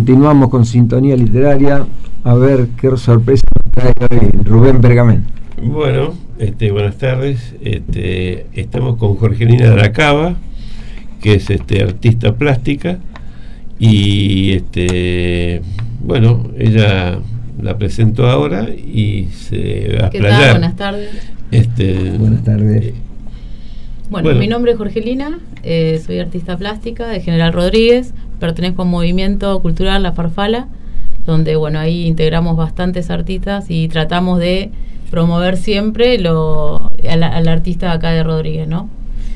Continuamos con Sintonía Literaria. A ver qué sorpresa nos trae hoy Rubén Bergamén. Bueno, buenas tardes. Estamos con Jorgelina Aracaba, que es artista plástica, y bueno, ella la presento ahora y se va a explayar. ¿Qué tal? Buenas tardes. Buenas tardes. Bueno, mi nombre es Jorgelina, soy artista plástica de General Rodríguez, pertenezco a un movimiento cultural, La Farfala, donde bueno, ahí integramos bastantes artistas y tratamos de promover siempre al artista acá de Rodríguez, ¿no?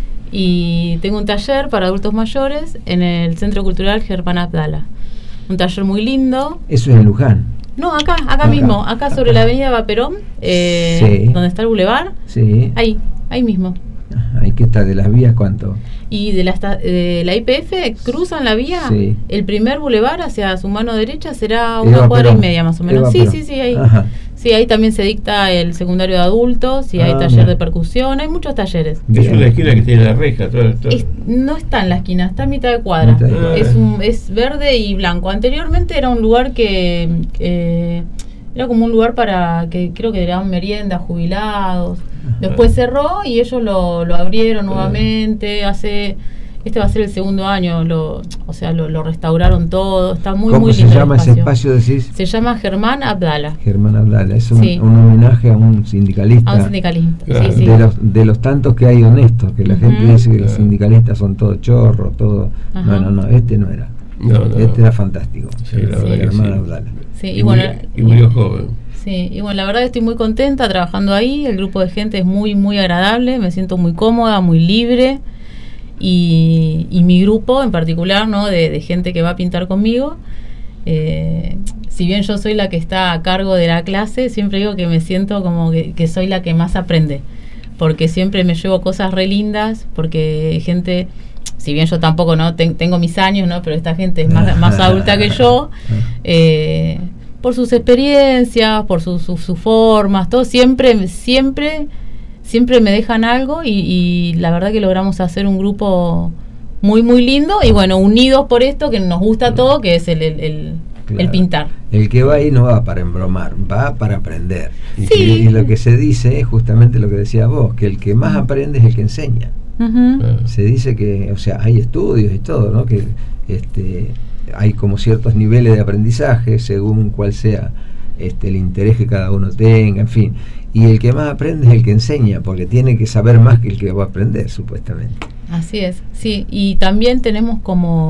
Y tengo un taller para adultos mayores en el Centro Cultural Germán Abdala, un taller muy lindo. Eso es en Luján. No, acá mismo, acá sobre la avenida Vaperón, sí. Donde está el bulevar, sí. ahí mismo. Ahí que está, de las vías, ¿cuánto? Y de la IPF cruzan la vía, sí. El primer bulevar hacia su mano derecha será una cuadra y media más o menos. Sí, ahí. Ajá. Sí, ahí también se dicta el secundario de adultos y hay taller de percusión, hay muchos talleres. Es una esquina que tiene la reja, todo. No está en la esquina, está a mitad de cuadra. Es verde y blanco. Anteriormente era un lugar que era como un lugar para que creo que daban merienda, jubilados. Después cerró y ellos lo abrieron nuevamente. Este va a ser el segundo año, lo restauraron todo, está muy lindo. ¿Cómo se llama ese espacio, decís? Se llama Germán Abdala. Germán Abdala, es un homenaje a un sindicalista. A un sindicalista, claro. Sí. De los tantos que hay honestos, que la gente dice que los sindicalistas son todos chorros, todo. No, este no era. Este era fantástico. Sí, Germán Abdala. Sí, y murió joven. Sí, y bueno, la verdad estoy muy contenta trabajando ahí, el grupo de gente es muy, muy agradable, me siento muy cómoda, muy libre. Y mi grupo en particular, ¿no? de gente que va a pintar conmigo, si bien yo soy la que está a cargo de la clase, siempre digo que me siento como que soy la que más aprende, porque siempre me llevo cosas re lindas, porque gente, si bien yo tampoco tengo mis años, ¿no? Pero esta gente es más adulta que yo, por sus experiencias, por sus formas, todo siempre me dejan algo y la verdad que logramos hacer un grupo muy, muy lindo y bueno, unidos por esto que nos gusta todo, que es el pintar. El que va ahí no va para embromar, va para aprender. Sí. Y lo que se dice es justamente lo que decías vos, que el que más aprende es el que enseña. Se dice que, hay estudios y todo, ¿no? Que hay como ciertos niveles de aprendizaje según cuál sea el interés que cada uno tenga, en fin. Y el que más aprende es el que enseña, porque tiene que saber más que el que va a aprender, supuestamente. Así es, sí. Y también tenemos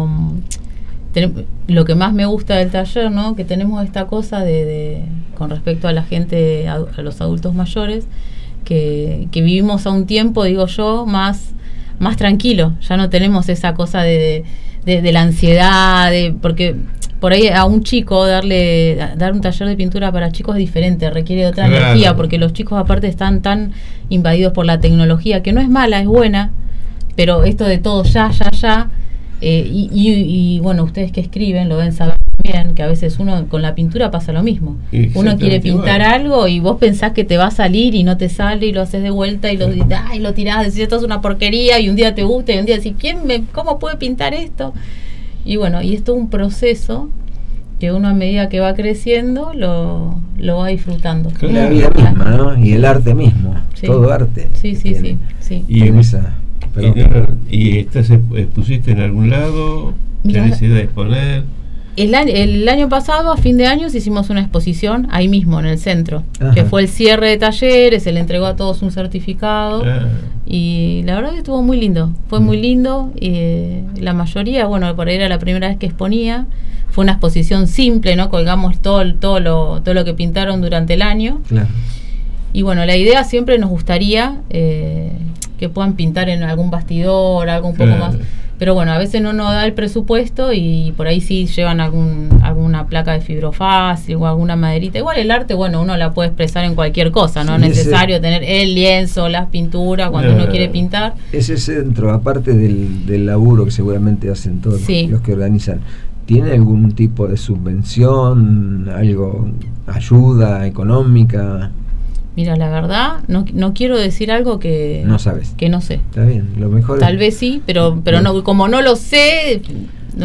lo que más me gusta del taller, ¿no? Que tenemos esta cosa con respecto a la gente, a los adultos mayores, que vivimos a un tiempo, digo yo, más tranquilo. Ya no tenemos esa cosa de la ansiedad, porque por ahí a un chico dar un taller de pintura para chicos es diferente, requiere otra energía, porque los chicos aparte están tan invadidos por la tecnología, que no es mala, es buena, pero esto de todo ya, y bueno, ustedes que escriben lo deben saber bien, que a veces uno con la pintura pasa lo mismo. Uno quiere pintar algo y vos pensás que te va a salir y no te sale y lo haces de vuelta y lo tirás, decís esto es una porquería y un día te gusta y un día decís ¿cómo puede pintar esto? Y bueno, y esto es un proceso que uno a medida que va creciendo lo va disfrutando. La vida misma, ¿no? Y el arte mismo, todo arte. Sí. ¿Y expusiste en algún lado? ¿Tenés idea de exponer? El año pasado, a fin de año, hicimos una exposición ahí mismo, en el centro, que fue el cierre de talleres, se le entregó a todos un certificado y la verdad que estuvo muy lindo, fue muy lindo. La mayoría, bueno, por ahí era la primera vez que exponía, fue una exposición simple, ¿no? Colgamos todo lo que pintaron durante el año. Claro. Y bueno, la idea siempre nos gustaría que puedan pintar en algún bastidor, algo un poco más. Pero bueno, a veces no nos da el presupuesto y por ahí sí llevan alguna placa de fibrofácil o alguna maderita. Igual el arte, bueno, uno la puede expresar en cualquier cosa, no es necesario tener el lienzo, las pinturas cuando uno quiere pintar. Ese centro, aparte del laburo que seguramente hacen todos los que organizan, ¿tiene algún tipo de subvención, ayuda económica? Mira, la verdad, no quiero decir algo que no sabes, que no sé. Está bien, lo mejor tal vez sí, pero no, como no lo sé, no.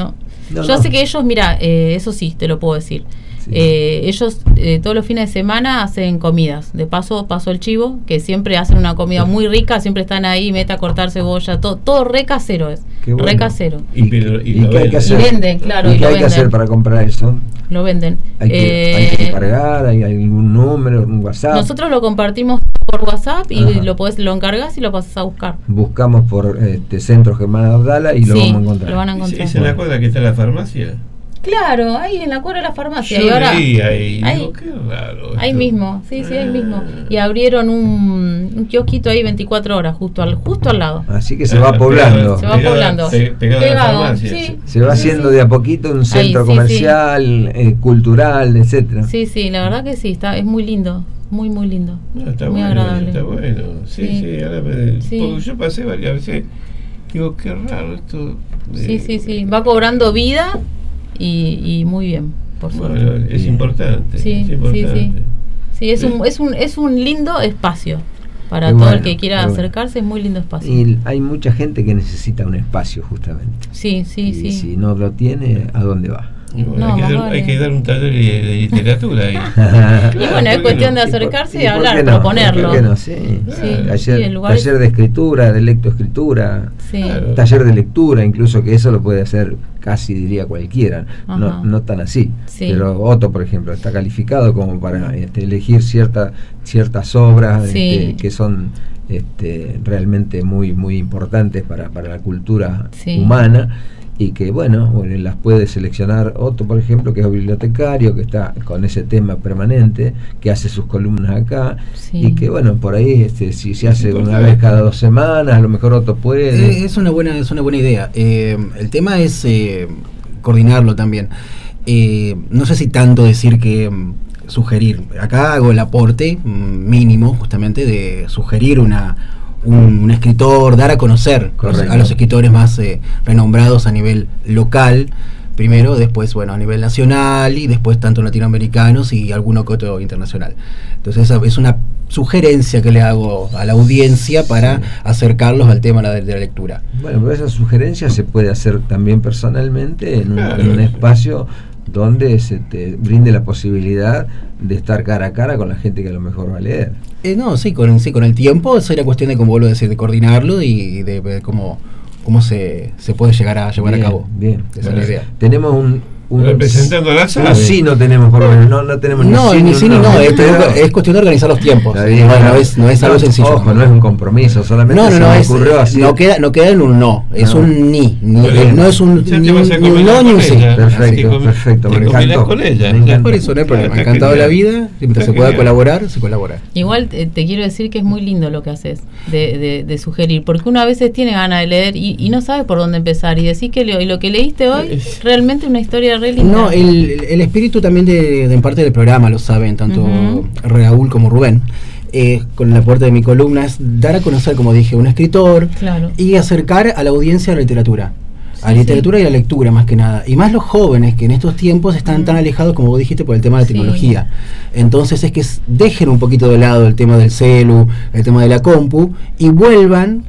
Yo sé que ellos, mira, eso sí, te lo puedo decir. Sí. Ellos todos los fines de semana hacen comidas. De paso el chivo, que siempre hacen una comida muy rica, siempre están ahí, meta a cortar cebolla, todo re casero es. Bueno. Re casero. ¿Y qué hay que hacer? Y venden, claro. ¿Y qué hay que hacer para comprar eso? Lo venden. ¿Hay que encargar? ¿Hay algún número, un WhatsApp? Nosotros lo compartimos por WhatsApp y lo encargas y lo pasas a buscar. Buscamos por Centro Germán Abdala y lo vamos a encontrar. Lo van a encontrar. ¿Es en la cuadra que está la farmacia? Claro, ahí en la cuadra de la farmacia. Yo y ahora ahí digo, qué raro. Ahí mismo, sí, ahí mismo. Y abrieron un kiosquito ahí 24 horas, justo al lado. Así que se va poblando. Se va poblando. Pegado a la farmacia. Sí, se va haciendo de a poquito un centro comercial, cultural, etcétera. Sí, la verdad que sí, es muy lindo. Muy, muy lindo. No, está muy bueno, agradable. Está bueno. Sí, ahora porque yo pasé varias veces. Digo, qué raro esto. Sí. Va cobrando vida y muy bien, por suerte. Bueno, es importante. Sí, es un lindo espacio. Para todo el que quiera acercarse, es muy lindo espacio. Y hay mucha gente que necesita un espacio, justamente. Sí. Y si no lo tiene, ¿a dónde va? Bueno, hay que dar un taller de literatura ahí. Y bueno, es cuestión de acercarse y hablar, proponerlo. ¿Por qué no? Sí. Taller de escritura, de lectoescritura, taller de lectura, incluso, que eso lo puede hacer casi, diría, cualquiera. No tan así. Sí. Pero Otto, por ejemplo, está calificado como para elegir ciertas obras que son realmente muy, muy importantes para la cultura humana. Y que bueno, las puede seleccionar Otto, por ejemplo, que es bibliotecario, que está con ese tema permanente, que hace sus columnas acá, y que bueno, por ahí si se hace una vez cada 2 semanas, a lo mejor Otto puede. Es una buena idea. El tema es coordinarlo también. No sé si tanto decir que sugerir. Acá hago el aporte mínimo, justamente, de sugerir un escritor, dar a conocer a los escritores más renombrados a nivel local, primero, después a nivel nacional y después tanto latinoamericanos y alguno que otro internacional. Entonces es una sugerencia que le hago a la audiencia para acercarlos al tema de la lectura. Bueno, pero esa sugerencia se puede hacer también personalmente en un espacio donde se te brinde la posibilidad de estar cara a cara con la gente que a lo mejor va a leer. Con el tiempo sería cuestión de, como vuelvo a decir, de coordinarlo y de ver cómo se puede llevar a cabo. Bien. Esa es la idea. Tenemos un representando la sala. Sí, no tenemos por lo menos, no tenemos ni cine, es cuestión de organizar los tiempos. No es algo sencillo. Ojo, no es un compromiso, solamente ocurrió así. No queda en un no, es un ni. No es un ni un no ni un sí. Perfecto, me encantó. Con ella. Por eso no hay problema, encantado de la vida, siempre se pueda colaborar, se colabora. Igual te quiero decir que es muy lindo lo que haces, de sugerir, porque uno a veces tiene ganas de leer y no sabe por dónde empezar, y decís que leo, y lo que leíste hoy, realmente una historia re linda. No, el espíritu también de parte del programa, lo saben, tanto Raúl como Rubén. Con el aporte de mi columna es dar a conocer, como dije, un escritor y acercar a la audiencia a la literatura. A la literatura y a la lectura, más que nada. Y más los jóvenes, que en estos tiempos están tan alejados, como vos dijiste, por el tema de la tecnología. Entonces es que dejen un poquito de lado el tema del celu, el tema de la compu, y vuelvan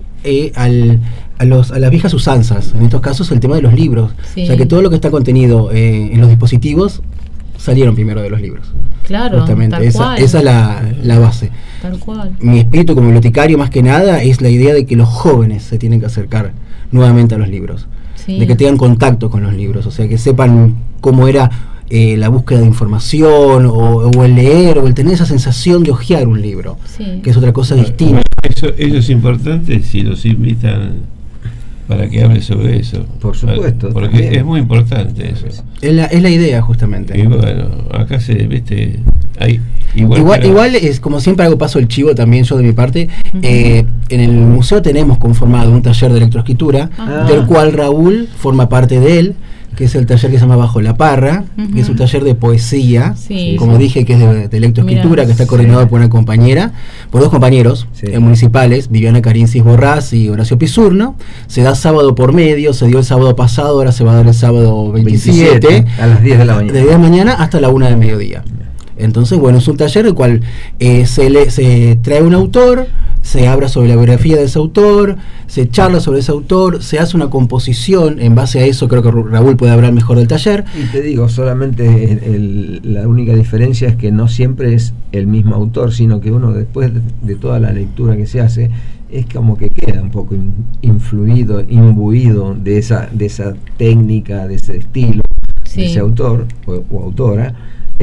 a las viejas usanzas. En estos casos, el tema de los libros. O sea, que todo lo que está contenido en los dispositivos salieron primero de los libros. Claro, justamente. Esa es la base. Tal cual. Mi espíritu como bibliotecario, más que nada, es la idea de que los jóvenes se tienen que acercar nuevamente a los libros. De que tengan contacto con los libros, o sea, que sepan cómo era la búsqueda de información o el leer o el tener esa sensación de hojear un libro, que es otra cosa distinta. Eso es importante si los invitan para que hable sobre eso. Por supuesto. Porque también es muy importante eso. Es la idea, justamente. Y bueno, acá hay Igual es como siempre hago paso el chivo también yo de mi parte. En el museo tenemos conformado un taller de electroescritura, del cual Raúl forma parte de él, que es el taller que se llama Bajo la Parra, que es un taller de poesía, como dije, que es de lectoescritura, que está coordinado por por dos compañeros municipales, Viviana Carincis Borrás y Horacio Pisurno. Se da sábado por medio, se dio el sábado pasado, ahora se va a dar el sábado 27 a las 10 de la mañana. De 10 de la mañana hasta la 1 del mediodía. Entonces, bueno, es un taller el cual se trae un autor, se habla sobre la biografía de ese autor, se charla sobre ese autor, se hace una composición. En base a eso creo que Raúl puede hablar mejor del taller. Y te digo, solamente la única diferencia es que no siempre es el mismo autor, sino que uno después de toda la lectura que se hace, es como que queda un poco influido, imbuido de esa técnica, de ese estilo, de ese autor o autora,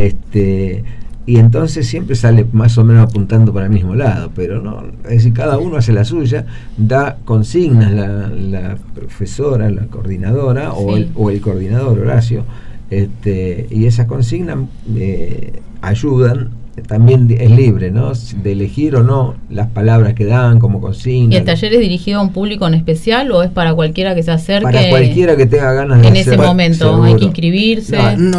y entonces siempre sale más o menos apuntando para el mismo lado, pero no, es decir, cada uno hace la suya, da consignas la profesora, la coordinadora o el coordinador, Horacio, y esas consignas ayudan. También es libre, ¿no?, de elegir o no las palabras que dan como consigna. ¿Y el taller es dirigido a un público en especial o es para cualquiera que se acerque? Para cualquiera que tenga ganas de en hacer, ese momento, seguro. hay que inscribirse.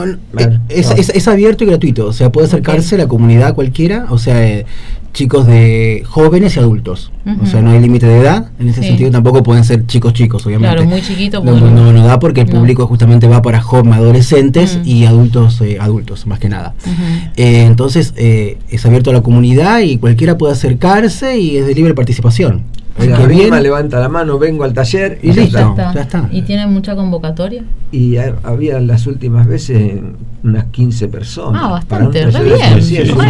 Es abierto y gratuito, o sea, puede acercarse a la comunidad cualquiera, o sea, chicos de jóvenes y adultos. O sea, no hay límite de edad, en ese sentido tampoco pueden ser chicos, obviamente. Claro, muy chiquito. No da porque el público justamente va para adolescentes y adultos, más que nada. Entonces, es abierto a la comunidad y cualquiera puede acercarse y es de libre participación. El que viene levanta la mano, vengo al taller y listo, ya está. ¿Y tienen mucha convocatoria? Y había las últimas veces unas 15 personas. Bastante, re bien. Sí, es un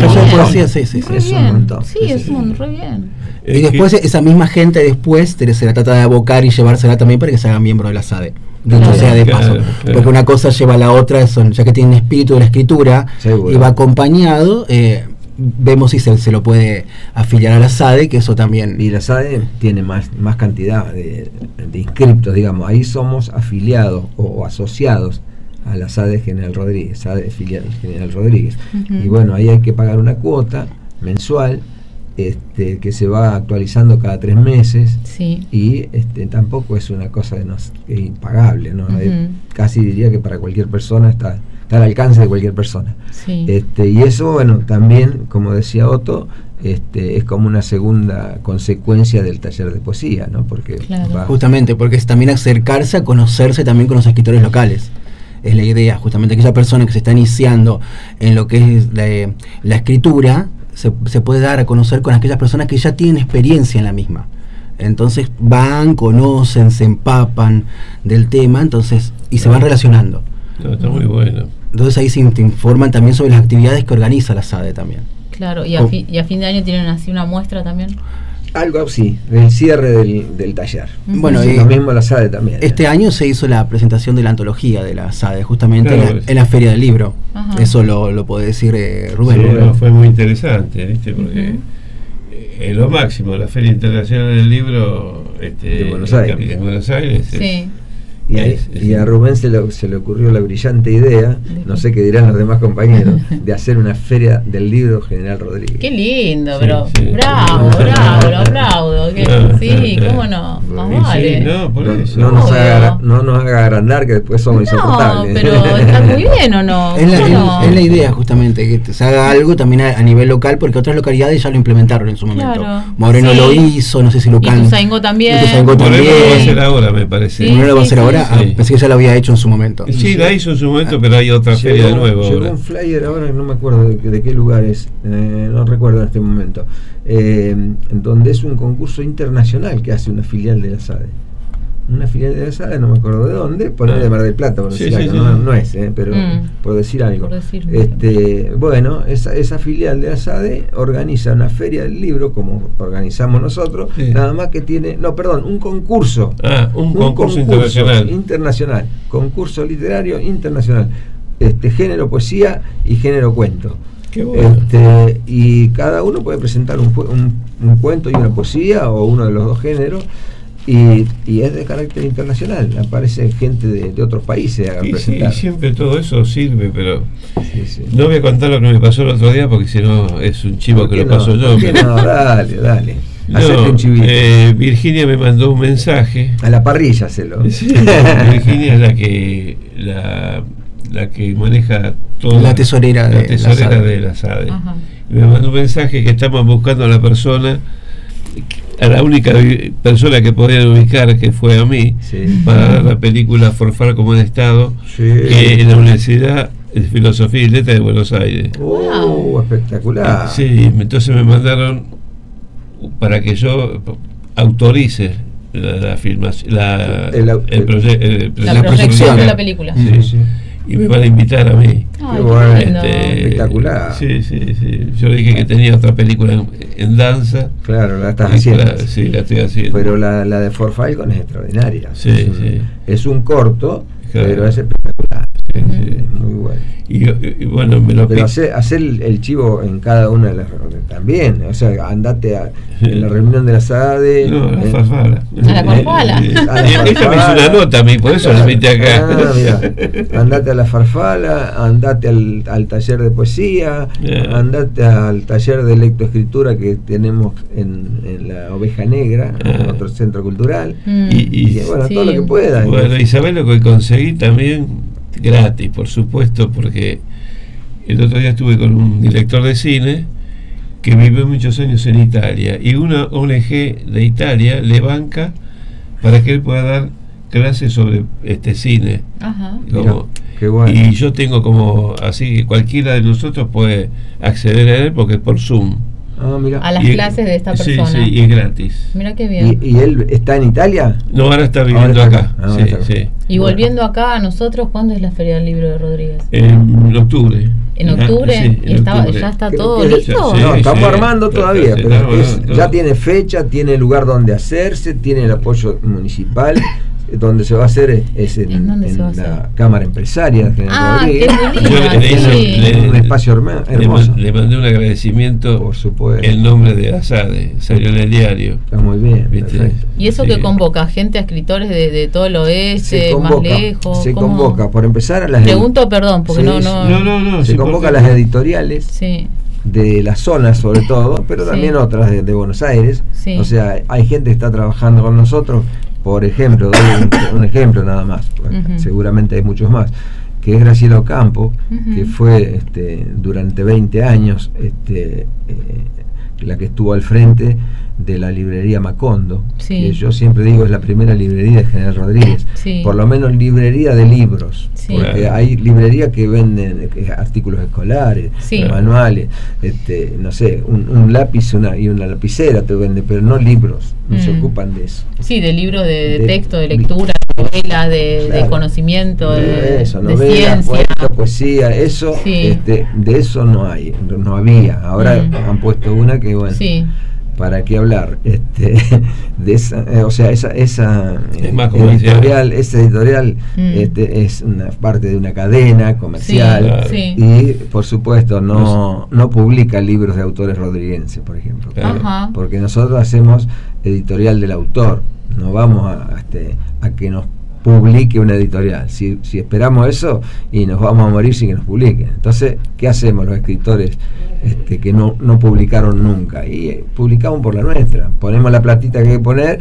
montón. Sí, es re bien. Y después esa misma gente después se la trata de abocar y llevársela también para que se hagan miembro de la SADE. Claro, sea de paso, porque una cosa lleva a la otra, ya que tiene espíritu de la escritura, seguro, y va acompañado, vemos si se lo puede afiliar a la SADE, que eso también. Y la SADE tiene más cantidad de inscriptos, digamos, ahí somos afiliados o asociados a la SADE General Rodríguez, SADE filial General Rodríguez. Y bueno, ahí hay que pagar una cuota mensual, que se va actualizando cada 3 meses, y tampoco es una cosa que es impagable, ¿no? Casi diría que para cualquier persona está al alcance de cualquier persona. Y eso, bueno, también, como decía Otto, es como una segunda consecuencia del taller de poesía, ¿no? Porque justamente, porque es también acercarse a conocerse también con los escritores locales. Es la idea, justamente, aquella persona que se está iniciando en lo que es la escritura, se puede dar a conocer con aquellas personas que ya tienen experiencia en la misma. Entonces van, conocen, se empapan del tema, entonces, y se van relacionando. Está muy bueno. Entonces ahí te informan también sobre las actividades que organiza la SADE también. Claro, y a fin de año tienen así una muestra también. Algo así, el cierre del taller. Bueno, lo mismo la SADE también. Este año se hizo la presentación de la antología de la SADE, justamente en la Feria del Libro. Eso lo puede decir Rubén. Sí, fue muy interesante, ¿viste? Porque es lo máximo, la Feria Internacional del Libro de Buenos Aires. Sí. Y a Rubén se le ocurrió la brillante idea, no sé qué dirán los demás compañeros, de hacer una feria del libro General Rodríguez. Qué lindo, bravo, lo aplaudo. Cómo no, más vale. No nos haga agrandar, que después somos insoportables. Pero está muy bien, ¿o no? Es la idea, justamente, que se haga algo también a nivel local, porque otras localidades ya lo implementaron en su momento. Moreno lo hizo, no sé si Lucán. Y Ituzaingó también. Moreno lo va a hacer ahora, me parece. Moreno lo va a hacer ahora. Pensé que ya lo había hecho en su momento. Sí, la hizo en su momento, pero hay otra feria de nuevo. Llegó un flyer ahora, no me acuerdo de qué lugar es, no recuerdo en este momento, donde es un concurso internacional que hace una filial de la SADE. Una filial de la SADE, no me acuerdo de dónde, ponerle de Mar del Plata, por decir algo, no es, pero por decir algo. Bueno, esa filial de la SADE organiza una feria del libro, como organizamos nosotros, nada más que tiene, un concurso. Un concurso internacional. Concurso literario internacional. Género poesía y género cuento. Qué bueno. Y cada uno puede presentar un cuento y una poesía, o uno de los dos géneros. Y es de carácter internacional, aparece gente de otros países a presentar. Sí, siempre todo eso sirve, pero no voy a contar lo que me pasó el otro día, porque si no es un chivo que lo paso yo. No, dale. Un chivito. Virginia me mandó un mensaje. A la parrilla, Virginia es la que maneja toda la tesorera de la SADE. Y me mandó un mensaje que estamos buscando a la persona, a la única persona que podían ubicar, que fue a mí, para dar la película Forfar como en Estado, que en la Universidad de Filosofía y Letras de Buenos Aires. Espectacular. Sí, entonces me mandaron para que yo autorice la filmación, la proyección de la película. Sí, sí. Y me van a invitar a mí. Qué bueno, espectacular. Sí. Yo le dije que tenía otra película en danza. Claro, la estás haciendo. Sí, la estoy haciendo. Pero la de For Falcon es extraordinaria. Sí. Es un corto, claro, pero es espectacular. Sí. Muy bueno. Y bueno, me lo pero hacer el chivo en cada una de las también, o sea, andate en la reunión de la SADE. No, a la farfala. A la farfala. Ella me hizo una nota a mí, por eso la invité acá. Mira, andate a la farfala, andate al taller de poesía, andate al taller de lectoescritura que tenemos en la Oveja Negra, en otro centro cultural. Y bueno, todo lo que pueda. Bueno, y sabés lo que conseguí también, gratis, por supuesto, porque el otro día estuve con un director de cine que vivió muchos años en Italia, y una ONG de Italia le banca para que él pueda dar clases sobre cine. Ajá. Como, qué bueno. Y yo tengo como, así que cualquiera de nosotros puede acceder a él porque es por Zoom. Mira. A las clases de esta persona. Sí, y es gratis. Mira qué bien. ¿Y él está en Italia? No, ahora está viviendo acá. Sí. Y volviendo acá a nosotros, ¿cuándo es la Feria del Libro de Rodríguez? En octubre. ¿En octubre? Sí, ¿Y ya está todo listo? No, estamos armando todavía, pero todo. Ya tiene fecha, tiene lugar donde hacerse, tiene el apoyo municipal. Donde se va a hacer es en la Cámara Empresaria de General Rodríguez. Un espacio hermoso. Le mandé un agradecimiento, por supuesto, el nombre de ASADE, salió en el diario. Está muy bien, perfecto. ¿Y eso que convoca? ¿Gente a escritores de todo el oeste, más lejos? Se convoca, por empezar, a las... Pregunto, perdón, porque no. Se convoca a las editoriales de la zona, sobre todo, pero también otras de Buenos Aires. O sea, hay gente que está trabajando con nosotros. Por ejemplo, doy un ejemplo nada más, seguramente hay muchos más, que es Graciela Ocampo, que fue durante 20 años la que estuvo al frente de la librería Macondo, que yo siempre digo es la primera librería de General Rodríguez, por lo menos librería de libros, porque hay librerías que venden artículos escolares, manuales, no sé, un lápiz y una lapicera te vende, pero no libros, no se ocupan de eso. Sí, de libros de texto, de lectura, novelas, de conocimiento, de novelas, ciencia, poesía, eso, de eso no había, ahora han puesto una que bueno, para qué hablar, de esa, o sea, esa editorial, es una parte de una cadena comercial, y por supuesto no publica libros de autores rodriguenses, por ejemplo, porque nosotros hacemos editorial del autor, no vamos a que nos publique una editorial. Si esperamos eso, y nos vamos a morir sin que nos publiquen. Entonces, ¿qué hacemos los escritores que no publicaron nunca? Y publicamos por la nuestra. Ponemos la platita que hay que poner,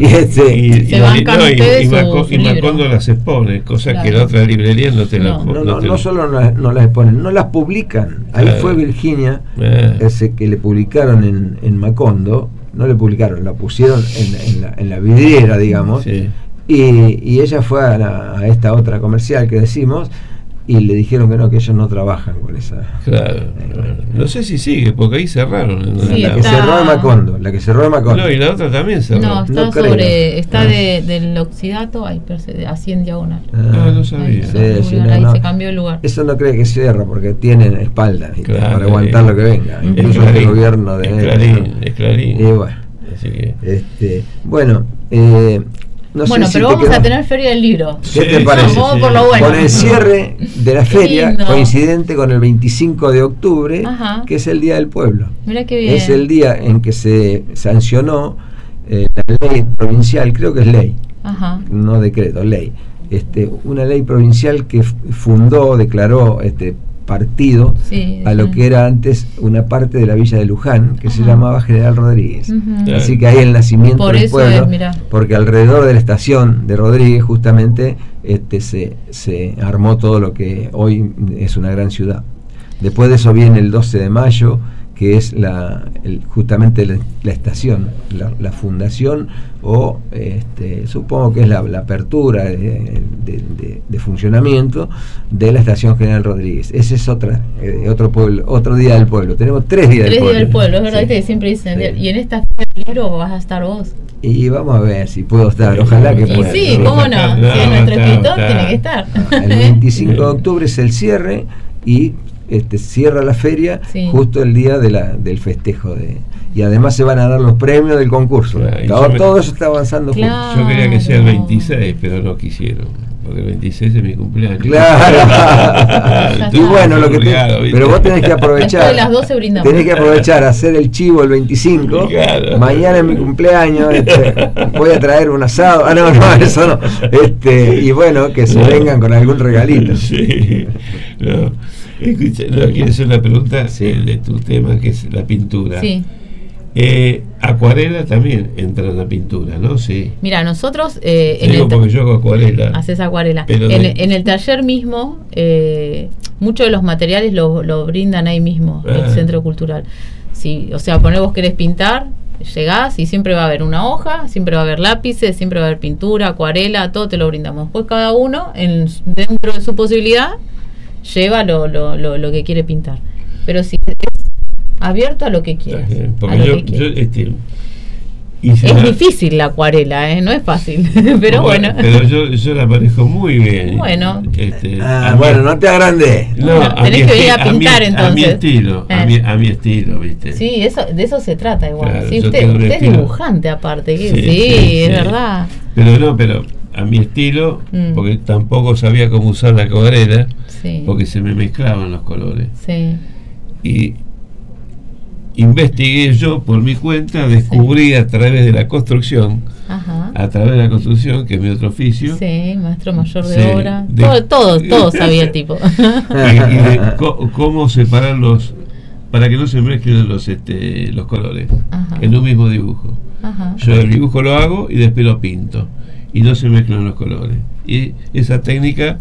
y Macondo las expone, cosa que la otra librería no te las pone. No solo no las exponen, no las publican. Ahí fue Virginia, ese que le publicaron en Macondo, no le publicaron, la pusieron en la vidriera, digamos. Y ella fue a esta otra comercial que decimos, y le dijeron que ellos no trabajan con esa. No sé si sigue, porque ahí cerraron. La que cerró de Macondo. No, y la otra también cerró. No, está del Oxidato, así en diagonal. No sabía. Ahí se cambió el lugar. Eso no cree que cierra, porque tienen espaldas para aguantar lo que venga. Incluso el gobierno de es Clarín. Y bueno. Así que, bueno, no bueno, sé pero si vamos a tener Feria del Libro. ¿Qué te parece? Vamos por lo bueno. Con el cierre de la feria, coincidente con el 25 de octubre, que es el Día del Pueblo. Mirá qué bien. Es el día en que se sancionó la ley provincial, creo que es ley, no decreto, ley. Una ley provincial que declaró partido a lo que era antes una parte de la villa de Luján, que se llamaba General Rodríguez. Así que ahí el nacimiento del pueblo, porque alrededor de la estación de Rodríguez justamente se armó todo lo que hoy es una gran ciudad. Después de eso viene el 12 de mayo, que es justamente la estación, la fundación o supongo que es la apertura de funcionamiento de la estación General Rodríguez. Ese es otro pueblo, otro día del pueblo. Tenemos 3 días del pueblo. 3 días del pueblo, es verdad, sí. Que siempre dicen, sí. Y en esta feria del libro vas a estar vos. Y vamos a ver si puedo estar, ojalá que pueda. Sí, cómo no, si es nuestro escritor tiene que estar. El 25 de octubre es el cierre y cierra la feria justo el día del festejo y además se van a dar los premios del concurso. Todo eso está avanzando juntos. Yo quería que sea el 26, pero no quisieron, porque el 26 es mi cumpleaños. Claro. Y bueno, pero vos tenés que aprovechar. De las 12 brindamos. Tenés que aprovechar, hacer el chivo el 25. Claro. Mañana es mi cumpleaños, voy a traer un asado. No, eso no. Y bueno, que se vengan con algún regalito. Sí. No. Escucha, quiero hacer una pregunta de tu tema, que es la pintura. Sí. Acuarela también entra en la pintura, ¿no? Sí. Mira, nosotros porque yo hago acuarela. Haces acuarela. En el taller mismo, muchos de los materiales lo brindan ahí mismo, en el Centro Cultural. Sí, o sea, vos querés pintar, llegás y siempre va a haber una hoja, siempre va a haber lápices, siempre va a haber pintura, acuarela, todo te lo brindamos. Pues cada uno, dentro de su posibilidad, lleva lo que quiere pintar, pero si es abierto a lo que quieras. Es difícil la acuarela, no es fácil, pero bueno. Pero yo la manejo muy bien. Bueno, bueno, no te agrandes. Tenés que venir a pintar entonces. A mi estilo, a mi estilo, ¿viste? Sí, de eso se trata igual. Claro, sí, usted es dibujante aparte, sí, es verdad. Pero a mi estilo, porque tampoco sabía cómo usar la acuarela, porque se me mezclaban los colores. Sí. Y investigué yo por mi cuenta, descubrí a través de la construcción, que es mi otro oficio. Sí, maestro mayor de obra. Todo sabía el tipo. Cómo separarlos para que no se mezclen los colores en un mismo dibujo. Yo el dibujo lo hago y después lo pinto y no se mezclan los colores. Y esa técnica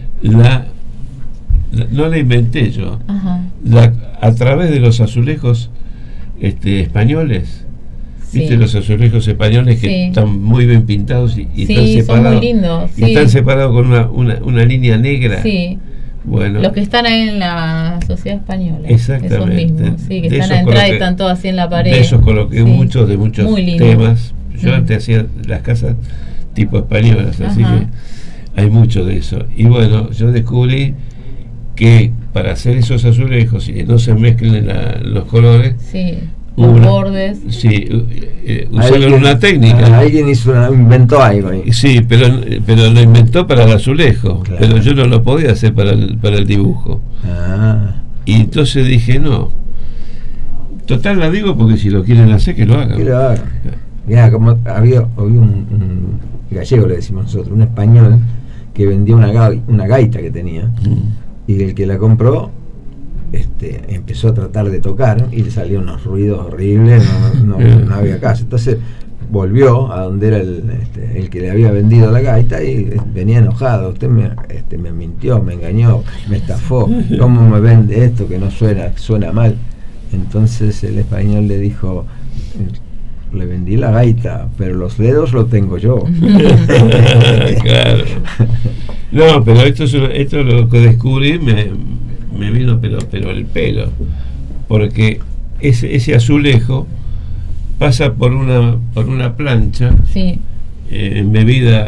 no la inventé yo. A través de los azulejos españoles, ¿viste? Los azulejos españoles que están muy bien pintados y están separados. Son muy lindos. Y están separados con una línea negra. Sí. Bueno, los que están ahí en la Sociedad Española. Exactamente. Esos mismos, que están a la entrada y están todos así en la pared. De esos coloqué muchos temas. Yo antes hacía las casas tipo españolas, así que hay mucho de eso. Y bueno, yo descubrí que para hacer esos azulejos y que no se mezclen los colores, los bordes, usaron una técnica. Alguien inventó algo ahí. Sí, pero lo inventó para el azulejo, pero yo no lo podía hacer para el dibujo. Y entonces dije, no, total la digo porque si lo quieren hacer, que lo hagan. Mira, como había un gallego, le decimos nosotros, un español que vendía una gaita que tenía, y el que la compró empezó a tratar de tocar y le salían unos ruidos horribles, no había caso. Entonces volvió a donde era el que le había vendido la gaita y venía enojado. Usted me mintió, me engañó, me estafó. ¿Cómo me vende esto que no suena mal? Entonces el español le dijo: le vendí la gaita, pero los dedos lo tengo yo. Claro. No, pero esto lo que descubrí me vino pero el pelo, porque ese azulejo pasa por una plancha embebida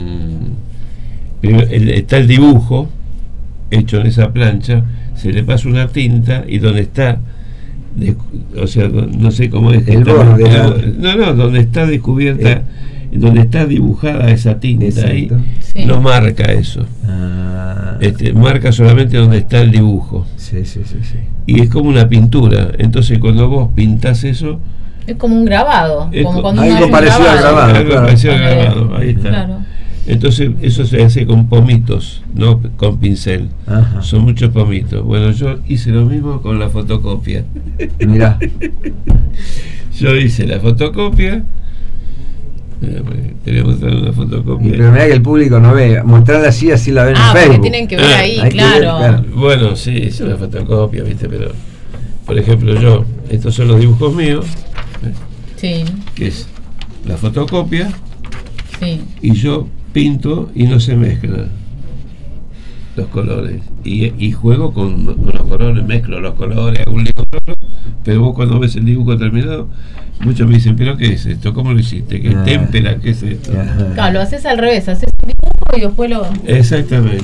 está el dibujo hecho en esa plancha, se le pasa una tinta y donde está o sea, no sé cómo es el borde, donde está descubierta, donde está dibujada esa tinta ahí, no marca eso. Marca solamente donde está el dibujo. Sí. Y es como una pintura. Entonces cuando vos pintás eso, es como un grabado, algo parecido al grabado. Ahí está. Claro. Entonces eso se hace con pomitos, no con pincel. Son muchos pomitos. Bueno, yo hice lo mismo con la fotocopia. Mirá. Yo hice la fotocopia. Te voy a mostrar una fotocopia. Pero mirá que el público no ve. Mostrarla así la ven en Facebook. Porque tienen que ver ahí, claro. Bueno, sí, hice una fotocopia, ¿viste? Pero por ejemplo, estos son los dibujos míos, que es la fotocopia, y yo pinto y no se mezclan los colores, y juego con los colores, mezclo los colores, hago un dibujo, pero vos cuando ves el dibujo terminado, muchos me dicen, ¿pero qué es esto? ¿Cómo lo hiciste? ¿Qué témpera? ¿Qué es esto? Claro, lo haces al revés, haces un dibujo y después lo... Exactamente.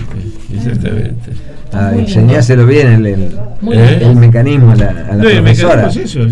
Enseñáselo bien el mecanismo a la profesora. Es eso,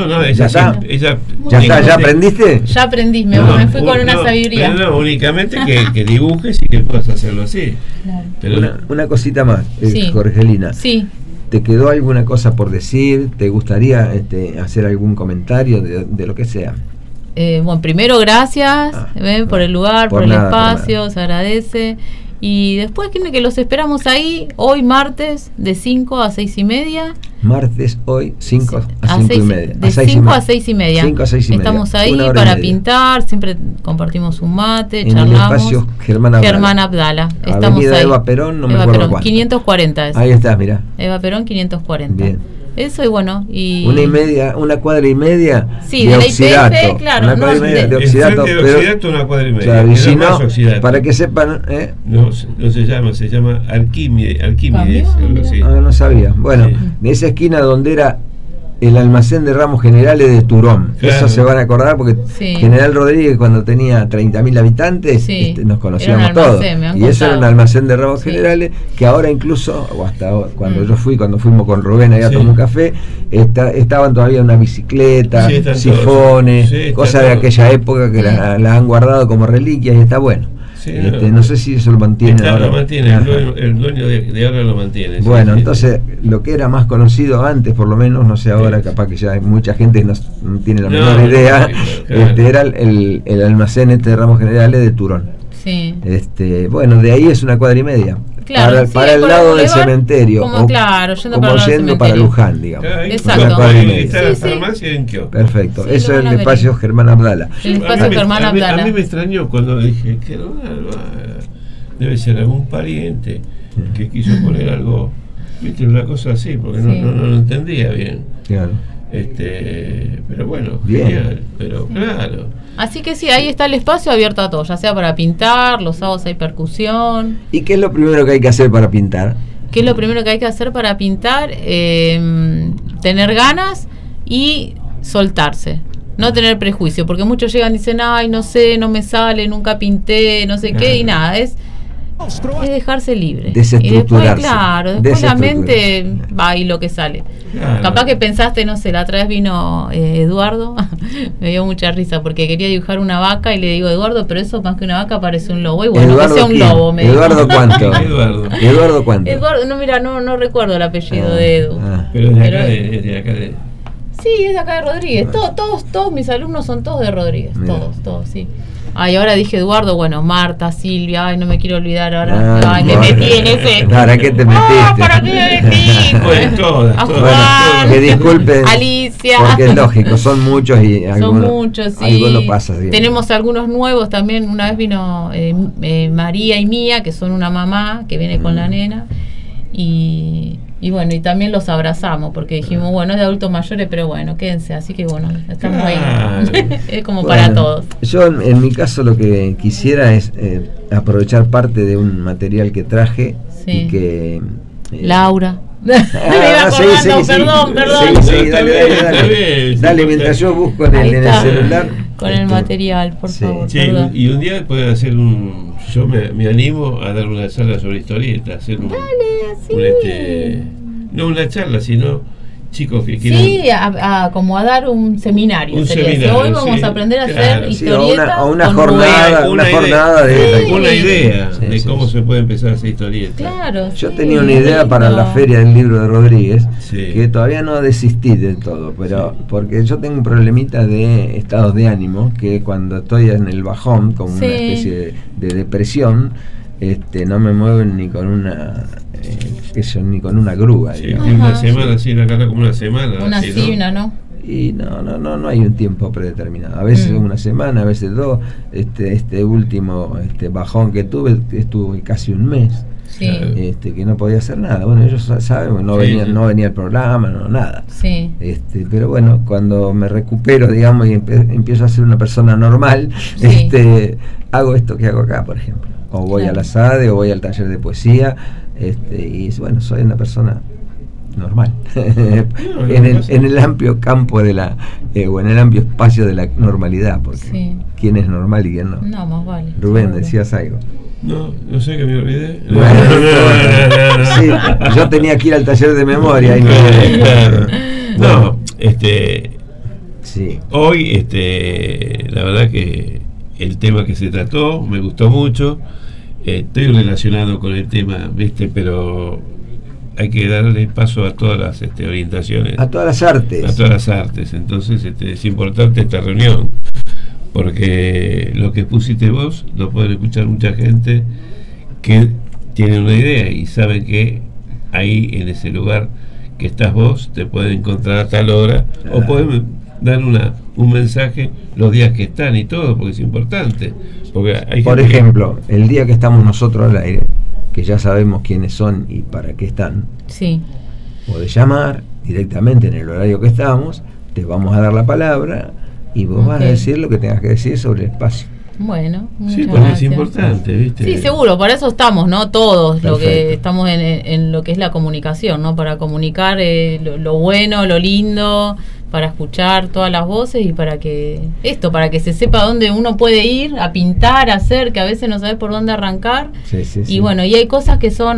¿Ya aprendiste? Ya aprendí, me fui con una sabiduría. No, únicamente que dibujes y que puedas hacerlo así. Claro. Pero una cosita más, Jorgelina. Sí. ¿Te quedó alguna cosa por decir? ¿Te gustaría hacer algún comentario de lo que sea? Bueno, primero gracias por el lugar, por el espacio, se agradece. Y después que los esperamos ahí, hoy martes, de 5 a 6 y media. Martes, hoy, 5 a 5 y media. De 5 a 6 y media. 5 a 6 y media. Estamos ahí para pintar, siempre compartimos un mate, en charlamos. El espacio Germán Abdala. Estamos Avenida ahí. Eva Perón, no me acuerdo cuánto. 540 es. Ahí estás, mirá. Eva Perón 540. Bien. Eso y bueno, y... una cuadra y media de de la oxidato. IPF, claro. Una cuadra y media de oxidato. De oxidato, una cuadra y media. Claro, y si no, para que sepan... No se llama Arquímedes, algo así. No sabía. Bueno, de esa esquina donde era el almacén de ramos generales de Turón. Claro. Eso se van a acordar porque General Rodríguez, cuando tenía 30.000 habitantes, nos conocíamos todos. Y eso era un almacén de ramos generales que ahora incluso, o hasta cuando fuimos con Rubén allá a tomar un café, estaban todavía una bicicleta, sifones, cosas de aquella época que la han guardado como reliquias y está bueno. No sé si eso lo mantiene ahora. Lo mantiene, el dueño de ahora lo mantiene. Bueno, entonces lo que era más conocido antes, por lo menos, no sé ahora, capaz que ya hay mucha gente no tiene la menor idea, era el almacén de ramos generales de Turón. Bueno, de ahí es una cuadra y media. Claro, para el lado del cementerio, como yendo para Luján, digamos. Exacto. Perfecto, eso es el espacio Germán Abdala. El espacio Germán Abdala. A mí me extrañó cuando dije que debe ser algún pariente que quiso poner algo, viste, una cosa así, porque no lo entendía bien. Claro. Pero bueno, bien. Genial, pero claro. Así que ahí está el espacio abierto a todo, ya sea para pintar, los sábados hay percusión. ¿Y qué es lo primero que hay que hacer para pintar? ¿Qué es lo primero que hay que hacer para pintar? Tener ganas y soltarse. No tener prejuicio, porque muchos llegan y dicen, ay, no sé, no me sale, nunca pinté, no sé qué, y nada, es dejarse libre. Desestructurarse. Y después la mente va y lo que sale. Claro. Capaz que pensaste, no sé, la otra vez vino Eduardo, me dio mucha risa porque quería dibujar una vaca y le digo, Eduardo, pero eso más que una vaca parece un lobo. Y bueno, Eduardo, que sea un lobo. ¿Eduardo cuánto? Eduardo cuánto. Eduardo, mira, no recuerdo el apellido de Edu. Pero de acá de... Sí, es de acá de Rodríguez. Todos mis alumnos son todos de Rodríguez. Todos, sí. Ay, ahora dije Eduardo, bueno, Marta, Silvia, ay, no me quiero olvidar ahora. Ay, me metí en ese. ¿Para qué te metiste? ¿Para qué me metí? Todas. Bueno, que disculpen. Alicia. Porque es lógico, son muchos y algunos pasa bien. Tenemos algunos nuevos también. Una vez vino María y Mía, que son una mamá que viene con la nena. Y bueno, y también los abrazamos porque dijimos, bueno, es de adultos mayores, pero bueno, quédense, así que bueno, estamos ahí. Es como para todos. Yo en mi caso lo que quisiera es aprovechar parte de un material que traje y que... Laura. Perdón. Dale, mientras yo busco en el celular. Con el material, por favor. Sí, y un día pueden hacer yo me animo a dar una charla sobre historieta, hacer no una charla, sino chicos que quieren... Sí, como a dar un seminario. Hoy vamos a aprender a hacer historietas. O una jornada, una idea de cómo se puede empezar a hacer historietas. Claro. Yo tenía una idea para la feria del libro de Rodríguez, que todavía no desistí del todo, pero porque yo tengo un problemita de estados de ánimo, que cuando estoy en el bajón, como una especie de depresión, no me mueven ni con una ni con una grúa. Una semana, una carrera como una semana. Una una no. Y no hay un tiempo predeterminado. A veces una semana, a veces dos. Este último bajón que tuve, estuve casi un mes. que no podía hacer nada. Bueno, ellos saben, no venía el programa, no nada. Sí. Pero bueno, cuando me recupero, digamos, y empiezo a ser una persona normal, hago esto que hago acá, por ejemplo. O voy a la SADE, o voy al taller de poesía, y bueno, soy una persona normal. en el amplio campo de la o en el amplio espacio de la normalidad, porque quién es normal y quién no. No, más vale. Rubén, decías algo. No sé, que me olvidé. Bueno, sí, yo tenía que ir al taller de memoria y hoy la verdad que el tema que se trató me gustó mucho. Estoy relacionado con el tema, pero hay que darle paso a todas las orientaciones, a todas las artes. Entonces es importante esta reunión, porque lo que pusiste vos lo pueden escuchar mucha gente que tiene una idea y saben que ahí en ese lugar que estás vos te pueden encontrar a tal hora, o pueden dar un mensaje los días que están y todo, porque es importante. Porque hay por ejemplo, el día que estamos nosotros al aire, que ya sabemos quiénes son y para qué están, podés llamar directamente en el horario que estamos, te vamos a dar la palabra y vos vas a decir lo que tengas que decir sobre el espacio. Bueno, sí, porque es importante, ¿viste? Sí, seguro, para eso estamos, ¿no? Todos. Perfecto. Lo que estamos en lo que es la comunicación, ¿no? Para comunicar lo bueno, lo lindo, para escuchar todas las voces y para que se sepa dónde uno puede ir a pintar, a hacer, que a veces no sabes por dónde arrancar. Y bueno, y hay cosas que son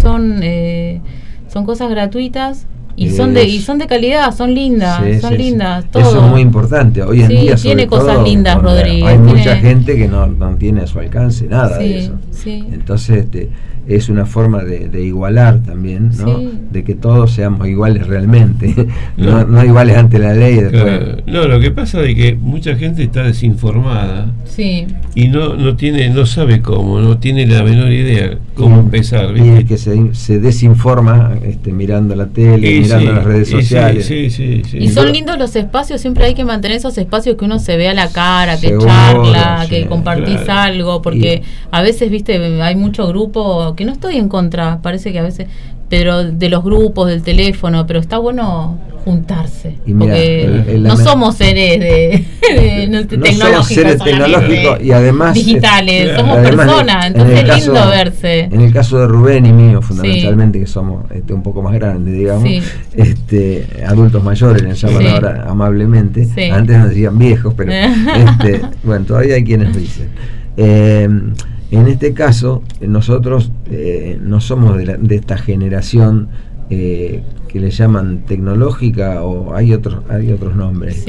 cosas gratuitas. Y son de calidad, son lindas, lindas. Todo. Eso es muy importante. Hoy en día tiene cosas lindas, Rodríguez. Hay mucha gente que no tiene a su alcance nada de eso. Entonces es una forma de igualar también, ¿no? De que todos seamos iguales realmente, no iguales ante la ley. Después. No, lo que pasa es que mucha gente está desinformada y no sabe cómo, no tiene la menor idea cómo empezar, ¿viste? Y el que se desinforma mirando la tele, mirando las redes sociales. Y son lindos los espacios, siempre hay que mantener esos espacios que uno se vea la cara, que charla, que compartís algo, porque a veces, viste, hay mucho grupo, que no estoy en contra, parece que a veces, pero de los grupos, del teléfono, pero está bueno juntarse, y mira, porque no somos seres tecnológicos y además digitales, somos personas, entonces es lindo verse. En el caso de Rubén y mío, fundamentalmente, que somos un poco más grandes, digamos, adultos mayores, les llaman ahora amablemente, antes nos decían viejos, pero bueno, todavía hay quienes lo dicen. En este caso, nosotros no somos de esta generación que le llaman tecnológica, o hay otros nombres.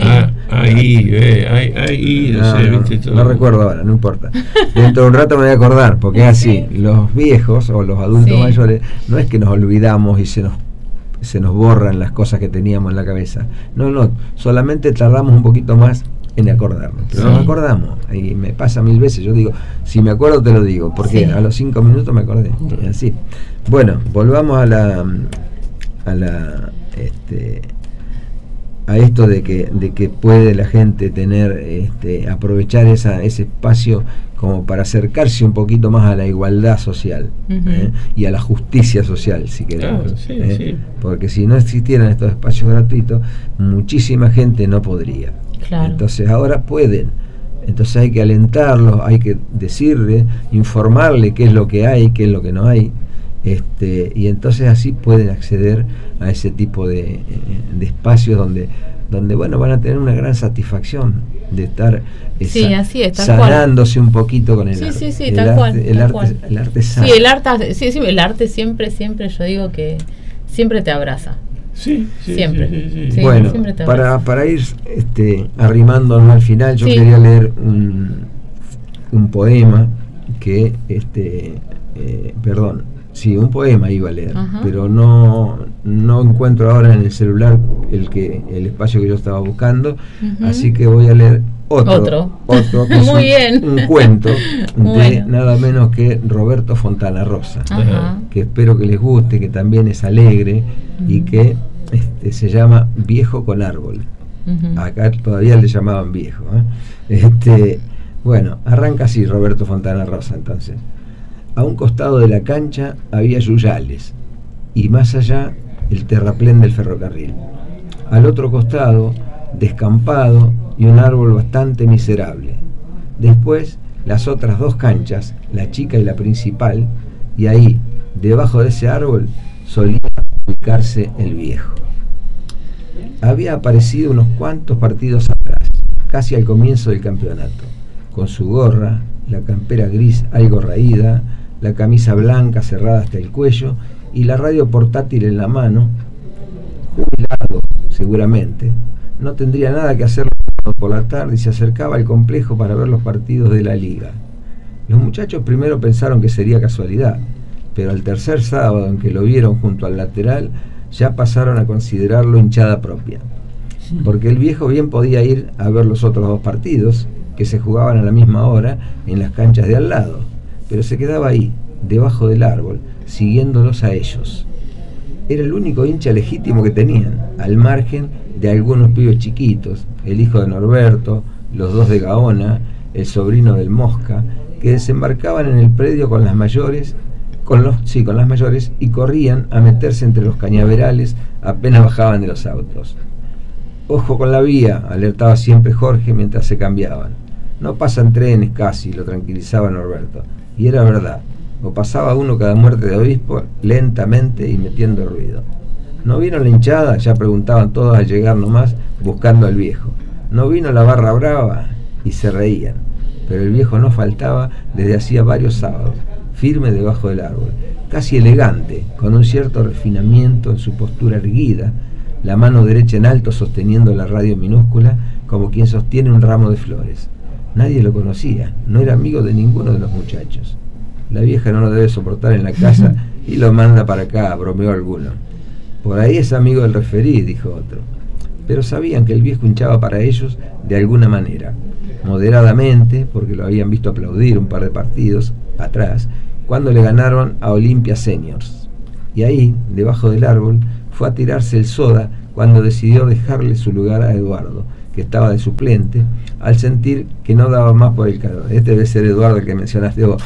No recuerdo ahora, no importa. Dentro de un rato me voy a acordar, porque es así. Los viejos o los adultos mayores, no es que nos olvidamos y se nos borran las cosas que teníamos en la cabeza. No, solamente tardamos un poquito más en acordarnos, pero nos acordamos, y me pasa 1000 veces. Yo digo, si me acuerdo te lo digo, porque a los 5 minutos me acordé. Así. Bueno, volvamos a esto de que puede la gente tener aprovechar ese espacio como para acercarse un poquito más a la igualdad social, y a la justicia social, si queremos. Porque si no existieran estos espacios gratuitos, muchísima gente no podría. Entonces ahora pueden. Entonces hay que alentarlos, hay que decirle, informarle qué es lo que hay, qué es lo que no hay, y entonces así pueden acceder a ese tipo de espacios donde bueno, van a tener una gran satisfacción de estar sanándose un poquito con el arte. El arte sana. El arte siempre yo digo que siempre te abraza. Siempre. Bueno, siempre para ir arrimándonos al final, yo quería leer un poema que un poema iba a leer, pero no encuentro ahora en el celular el espacio que yo estaba buscando, así que voy a leer otro que es un cuento de nada menos que Roberto Fontana Rosa, que espero que les guste, que también es alegre y que se llama Viejo con Árbol. Acá todavía le llamaban viejo. Bueno, arranca así Roberto Fontana Rosa entonces. A un costado de la cancha había yuyales y más allá el terraplén del ferrocarril. Al otro costado, descampado y un árbol bastante miserable. Después, las otras 2 canchas, la chica y la principal, y ahí, debajo de ese árbol, solía ubicarse el viejo. Había aparecido unos cuantos partidos atrás, casi al comienzo del campeonato, con su gorra, la campera gris algo raída, la camisa blanca cerrada hasta el cuello y la radio portátil en la mano. Jubilado, seguramente, no tendría nada que hacer por la tarde y se acercaba al complejo para ver los partidos de la liga. Los muchachos primero pensaron que sería casualidad, pero al tercer sábado en que lo vieron junto al lateral, ya pasaron a considerarlo hinchada propia, porque el viejo bien podía ir a ver los otros 2 partidos, que se jugaban a la misma hora en las canchas de al lado, pero se quedaba ahí, debajo del árbol, siguiéndolos a ellos. Era el único hincha legítimo que tenían, al margen de algunos pibes chiquitos, el hijo de Norberto, los 2 de Gaona, el sobrino del Mosca, que desembarcaban en el predio con las mayores, con las mayores, y corrían a meterse entre los cañaverales apenas bajaban de los autos. Ojo con la vía, alertaba siempre Jorge mientras se cambiaban. No pasan trenes casi, lo tranquilizaba Norberto. Y era verdad, o pasaba uno cada muerte de obispo, lentamente y metiendo ruido. ¿No vino la hinchada?, ya preguntaban todos al llegar nomás, buscando al viejo. ¿No vino la barra brava? Y se reían. Pero el viejo no faltaba desde hacía varios sábados, firme debajo del árbol, casi elegante, con un cierto refinamiento en su postura erguida, la mano derecha en alto sosteniendo la radio minúscula como quien sostiene un ramo de flores. Nadie lo conocía, no era amigo de ninguno de los muchachos. La vieja no lo debe soportar en la casa y lo manda para acá, bromeó alguno. Por ahí es amigo del referí, dijo otro. Pero sabían que el viejo hinchaba para ellos de alguna manera, moderadamente, porque lo habían visto aplaudir un par de partidos atrás, cuando le ganaron a Olimpia Seniors. Y ahí, debajo del árbol, fue a tirarse el soda cuando decidió dejarle su lugar a Eduardo, que estaba de suplente, al sentir que no daba más por el calor. Este debe ser Eduardo el que mencionaste vos.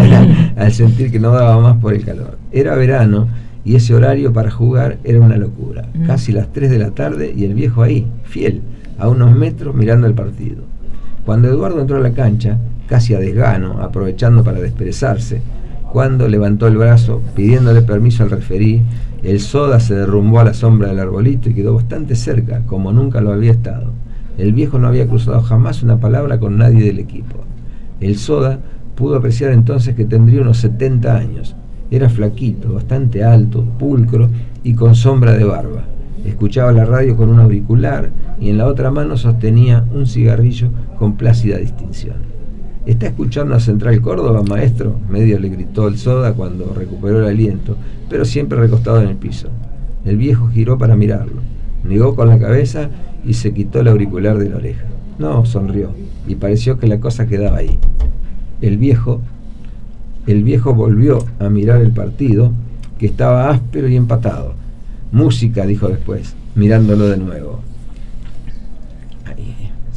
Al sentir que no daba más por el calor. Era verano y ese horario para jugar era una locura. Casi las 3 de la tarde y el viejo ahí, fiel, a unos metros mirando el partido. Cuando Eduardo entró a la cancha, casi a desgano, aprovechando para desperezarse, cuando levantó el brazo pidiéndole permiso al referí, el soda se derrumbó a la sombra del arbolito y quedó bastante cerca, como nunca lo había estado. El viejo no había cruzado jamás una palabra con nadie del equipo. El soda pudo apreciar entonces que tendría unos 70 años. Era flaquito, bastante alto, pulcro y con sombra de barba. Escuchaba la radio con un auricular y en la otra mano sostenía un cigarrillo con plácida distinción. ¿Está escuchando a Central Córdoba, maestro?, medio le gritó el soda cuando recuperó el aliento, pero siempre recostado en el piso. El viejo giró para mirarlo, negó con la cabeza y se quitó el auricular de la oreja. No, sonrió, y pareció que la cosa quedaba ahí. El viejo volvió a mirar el partido, que estaba áspero y empatado. Música, dijo después, mirándolo de nuevo. Ahí.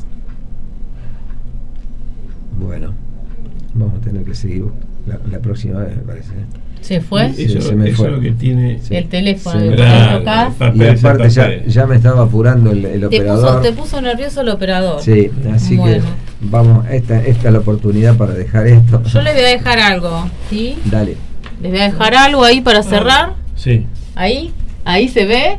Bueno, vamos a tener que seguir la próxima vez, me parece. ¿Se fue? Eso, se me fue. Es lo que tiene el teléfono. Y aparte ya me estaba apurando el operador. Te puso nervioso el operador. Sí, así que vamos, esta es la oportunidad para dejar esto. Yo les voy a dejar algo, ¿sí? Dale. Les voy a dejar algo ahí para cerrar. Sí. Ahí se ve.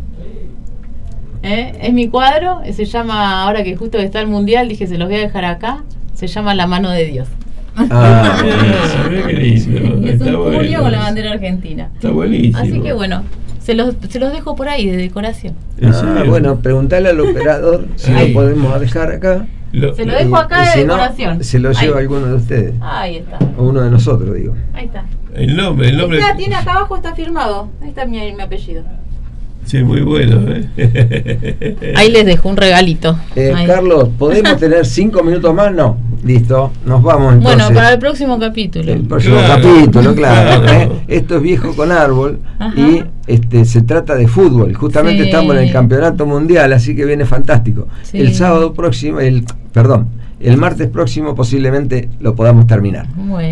Es mi cuadro, se llama, ahora que justo está el mundial, dije se los voy a dejar acá, se llama La Mano de Dios. Qué lindo. Es un Julio con la bandera argentina. Está buenísimo. Así que bueno, se los dejo por ahí de decoración. Bueno, preguntale al operador si lo podemos dejar acá. Se lo dejo acá de decoración. No, se lo lleva alguno de ustedes. Ahí está. O uno de nosotros, digo. Ahí está. El nombre. Tiene acá abajo, está firmado. Ahí está mi apellido. Sí, muy bueno. Ahí les dejo un regalito. Carlos, ¿podemos tener 5 minutos más? No. Listo, nos vamos entonces. Bueno, para el próximo capítulo. El próximo capítulo, claro. Esto es Viejo con Árbol. Ajá. Y se trata de fútbol. Justamente estamos en el campeonato mundial, así que viene fantástico. Sí. El sábado próximo, el martes próximo posiblemente lo podamos terminar. Bueno.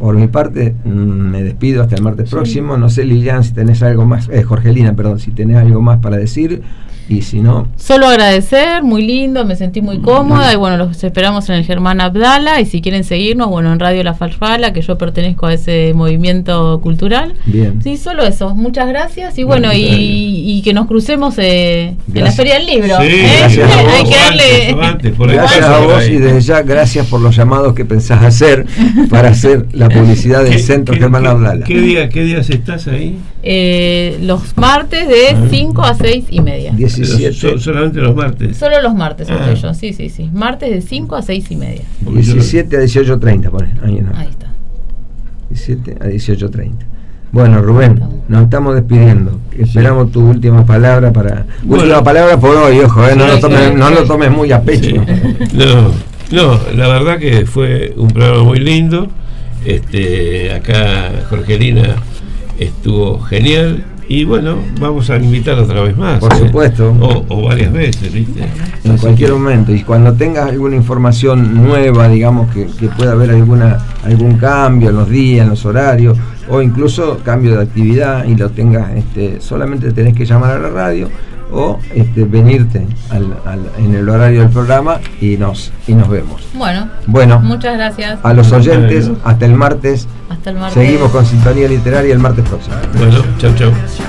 Por mi parte, me despido hasta el martes próximo. No sé, Lilian, si tenés algo más, Jorgelina, perdón, si tenés algo más para decir. Y si no... Solo agradecer, muy lindo, me sentí muy cómoda y bueno, los esperamos en el Germán Abdala y si quieren seguirnos, bueno, en Radio La Farfala, que yo pertenezco a ese movimiento cultural. Bien. Sí, solo eso, muchas gracias y bueno, y que nos crucemos en la Feria del Libro. Sí, gracias a vos. Hay que darle... Gracias a vos y desde ya gracias por los llamados que pensás hacer para hacer la publicidad del Centro Germán Abdala. ¿Qué días estás ahí? Los martes de 5 a 6 y media. 17. Solamente los martes. Solo los martes estoy yo, sí. Martes de 5 a 6 y media. 17 a 18:30, pone. Ahí está. 17 a 18:30. Bueno, Rubén, nos estamos despidiendo. Esperamos tu última palabra para... última palabra por hoy, ojo, no lo tomes muy a pecho. Sí. No, la verdad que fue un programa muy lindo. Acá Jorgelina estuvo genial. Y bueno, vamos a invitar otra vez más. Por supuesto. O varias veces, ¿viste? En cualquier momento. Y cuando tengas alguna información nueva, digamos, que pueda haber algún cambio en los días, en los horarios, o incluso cambio de actividad y lo tengas, solamente tenés que llamar a la radio o venirte en el horario del programa y nos vemos. Bueno, muchas gracias. A los oyentes, hasta el martes. Hasta el martes. Seguimos con Sintonía Literaria el martes próximo. Bueno, chau.